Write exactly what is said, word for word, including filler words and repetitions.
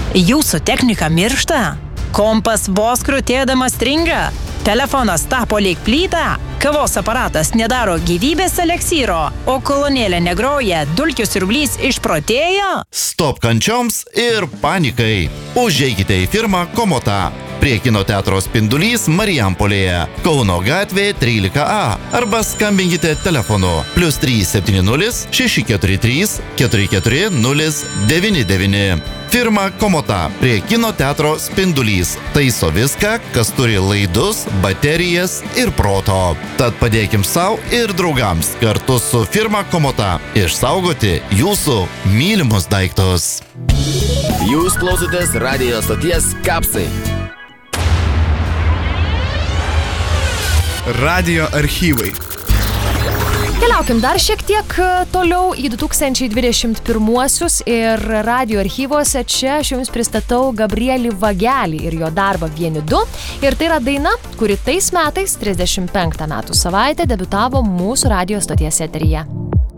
Jūsų technika miršta? Kompas vos krutėdamas stringa? Telefonas tapo lyg plyta? Kavos aparatas nedaro gyvybės eleksyro? O kolonėlė negroja, dulkių siurblys išprotėjo? Stop kančioms ir panikai. Užeikite į firmą Komota. Prie kino teatro Spindulys Marijampolėje, Kauno gatvė trylika A. Arba skambinkite telefonu plius trys septyni nulis šeši keturi trys keturi keturi nulis devyni devyni. Firma Komota prie kino teatro Spindulys taiso viską, kas turi laidus, baterijas ir proto. Tad padėkim savo ir draugams kartu su firma Komota išsaugoti jūsų mylimus daiktus. Jūs klausotės radijo stoties Kapsai. Radijo archyvai. Keliaukim dar šiek tiek toliau į du tūkstančiai dvidešimt pirmuosius ir radijo archyvuose čia aš jums pristatau Gabrielį Vagelį ir jo darbą Vieni du. Ir tai yra daina, kuri tais metais, trisdešimt penktą metų savaitę, debiutavo mūsų radijo stoties eteryje.